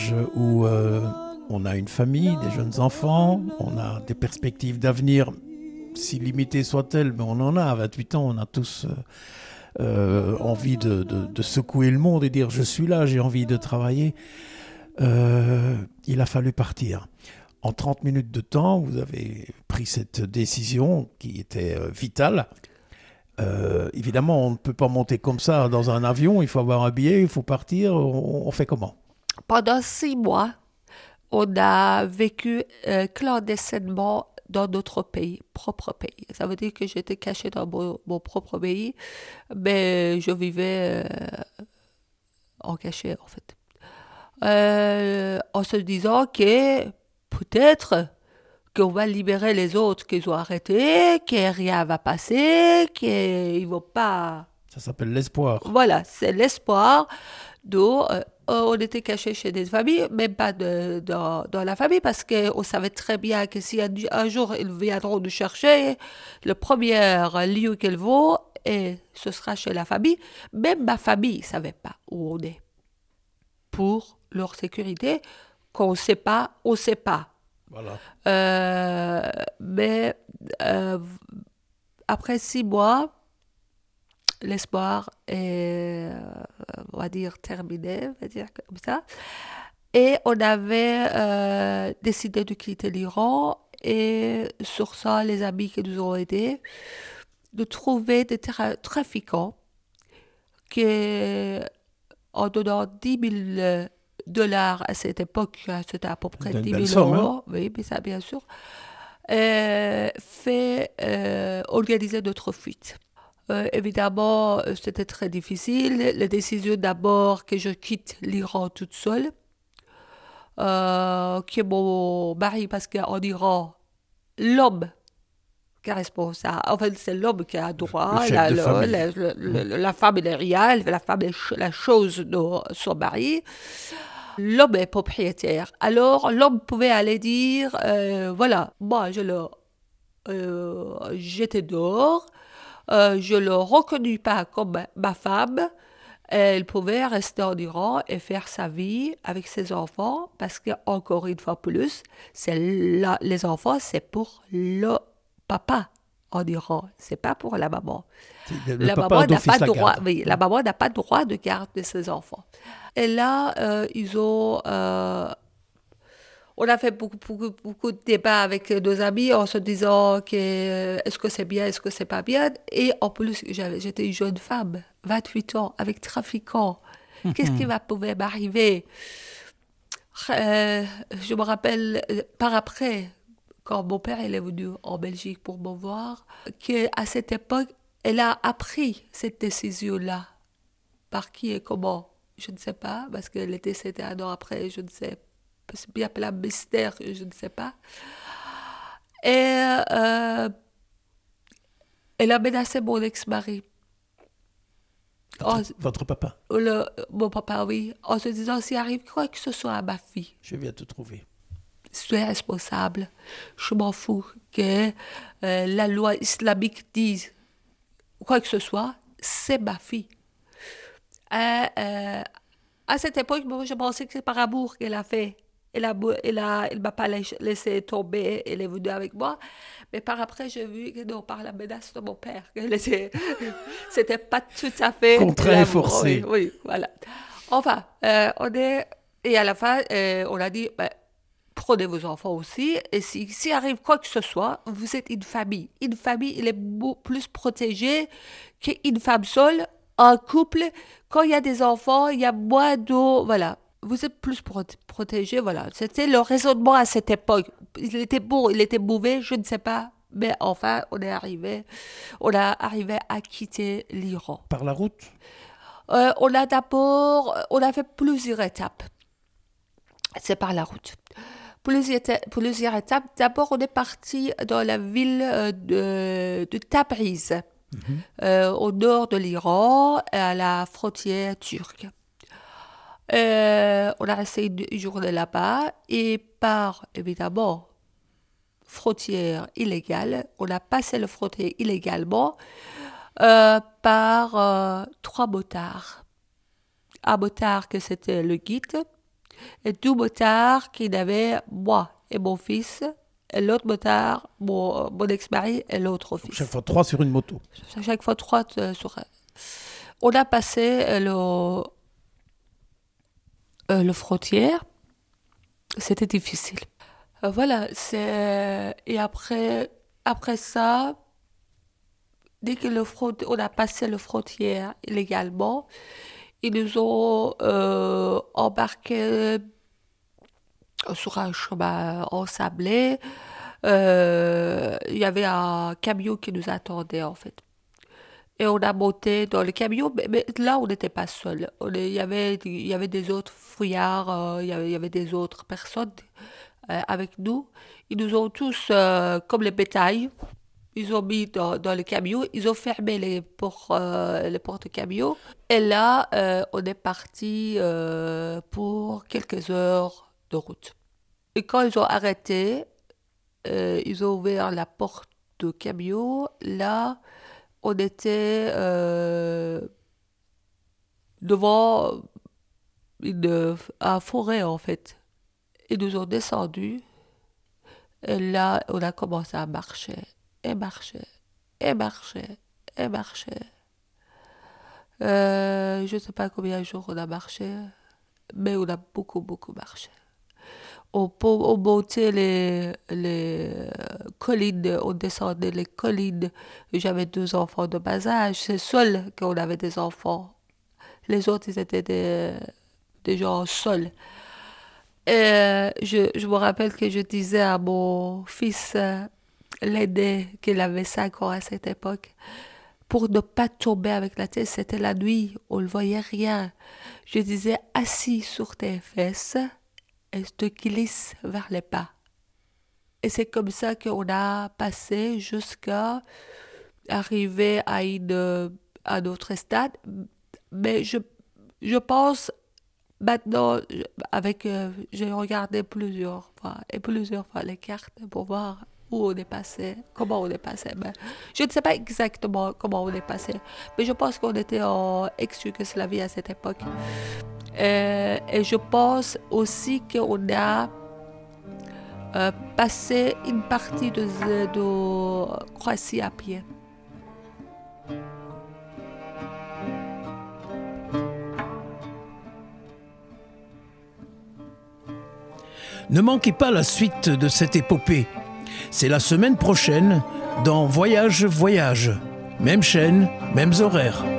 où on a une famille, des jeunes enfants, on a des perspectives d'avenir, si limitées soient-elles, mais on en a. À 28 ans, on a tous envie de secouer le monde et dire je suis là, j'ai envie de travailler. Il a fallu partir. En 30 minutes de temps, vous avez pris cette décision qui était vitale. Évidemment, on ne peut pas monter comme ça dans un avion, il faut avoir un billet, il faut partir, on fait comment? Pendant 6 mois, on a vécu clandestinement dans notre pays, propre pays. Ça veut dire que j'étais cachée dans mon propre pays, mais je vivais en cachet, en fait. En se disant que peut-être qu'on va libérer les autres qu'ils ont arrêtés, que rien va passer, qu'ils ne vont pas. Ça s'appelle l'espoir. Voilà, c'est l'espoir. Donc, on était cachés chez des familles, même pas dans la famille, parce qu'on savait très bien que si un jour ils viendront nous chercher, le premier lieu qu'ils vont, et ce sera chez la famille. Même ma famille ne savait pas où on est. Pour leur sécurité, qu'on ne sait pas, on ne sait pas. Voilà. Mais après 6 mois, l'espoir est, on va dire, terminé, on va dire comme ça. Et on avait décidé de quitter l'Iran. Et sur ça, les amis qui nous ont aidés, de trouver des trafiquants qui, en donnant 10 000 $ à cette époque, c'était à peu près C'est une 10 belle 000 somme, hein? euros, oui, mais ça, bien sûr, organiser notre fuite. Évidemment, c'était très difficile. La décision d'abord que je quitte l'Iran toute seule, que mon mari, parce qu'en Iran, l'homme qui est responsable, en fait, c'est l'homme qui a Le droit, chef de famille. la femme elle est rien, la femme est la chose de son mari. L'homme est propriétaire. Alors, l'homme pouvait aller dire, voilà, moi, j'étais dehors, je ne le reconnus pas comme ma femme. Elle pouvait rester en Iran et faire sa vie avec ses enfants parce que, encore une fois plus, les enfants, c'est pour le papa en Iran, c'est pas pour la maman. Le La papa maman a n'a pas d'office la droit, garde. oui, la maman n'a pas droit de garder ses enfants. Et là, on a fait beaucoup de débats avec nos amis en se disant que est-ce que c'est bien, est-ce que c'est pas bien. Et en plus, j'étais une jeune femme, 28 ans, avec trafiquants. Qu'est-ce qui va pouvoir m'arriver? Je me rappelle par après, quand mon père il est venu en Belgique pour me voir, qu'à cette époque, elle a appris cette décision-là. Par qui et comment? Je ne sais pas, parce qu'elle était décédée un an après, je ne sais pas. C'est bien appelé un mystère, je ne sais pas. Et elle a menacé mon ex-mari. Votre papa. Mon papa, oui, en se disant s'il arrive quoi que ce soit à ma fille, Je viens te trouver. je suis responsable. Je m'en fous que la loi islamique dise quoi que ce soit, c'est ma fille. Euh, euh, à cette époque, moi, je pensais que c'est par amour qu'elle a fait. Elle m'a pas laissé tomber, elle est venue avec moi. Mais par après, j'ai vu que non, par la menace de mon père, c'était pas tout à fait Contraint et l'amour. Oui, forcé. oui, voilà. Enfin, et à la fin, on a dit, ben, prenez vos enfants aussi, et s'il arrive quoi que ce soit, vous êtes une famille. Une famille, elle est plus protégée qu'une femme seule, un couple. Quand il y a des enfants, il y a moins d'eau, voilà. Vous êtes plus protégés, voilà. C'était le raisonnement à cette époque. Il était bon, il était mauvais, je ne sais pas. Mais enfin, on a arrivé à quitter l'Iran. Par la route? On a fait plusieurs étapes. C'est par la route. Plusieurs étapes. D'abord, on est parti dans la ville de Tabriz, Mhm. au nord de l'Iran, à la frontière turque. On a resté une journée là-bas et par, évidemment, frontière illégale, on a passé la frontière illégalement par 3 motards. Un motard que c'était le guide, Et 2 motards qui n'avaient moi et mon fils, et l'autre motard, mon ex-mari et l'autre Donc, fils. chaque fois 3 sur une moto. Chaque fois 3 sur un. On a passé le frontière. C'était difficile. Voilà, et après ça, dès que on a passé la frontière illégalement, ils nous ont embarqués sur un chemin ensablé. Il y avait un camion qui nous attendait, en fait. Et on a monté dans le camion, mais là, on n'était pas seuls. Il y avait des autres fouillards, il y avait des autres personnes avec nous. Ils nous ont tous, comme les bétails, ils ont mis dans le camion, ils ont fermé les portes-camions. Et là, on est parti pour quelques heures de route. Et quand ils ont arrêté, ils ont ouvert la porte du camion. Là, on était devant un forêt, en fait. Ils nous ont descendus. Et là, on a commencé à marcher. Et marcher. Et marcher. Et marcher. Je ne sais pas combien de jours on a marché, mais on a beaucoup, beaucoup marché. On montait les collines, on descendait les collines. J'avais 2 enfants de bas âge. C'est seul qu'on avait des enfants. Les autres, ils étaient des gens seuls. Et je me rappelle que je disais à mon fils l'aîné, qu'il avait 5 ans à cette époque, pour ne pas tomber avec la tête, c'était la nuit, on ne voyait rien. Je disais, assis sur tes fesses, et te glisse vers les pas. Et c'est comme ça qu'on a passé jusqu'à arriver à un autre stade. Mais je pense, maintenant, j'ai regardé plusieurs fois les cartes pour voir où on est passé, comment on est passé. Mais je ne sais pas exactement comment on est passé, mais je pense qu'on était en ex-Yougoslavie à cette époque. Et je pense aussi qu'on a passé une partie de Croatie à pied. Ne manquez pas la suite de cette épopée. C'est la semaine prochaine dans Voyage, Voyage. Même chaîne, mêmes horaires.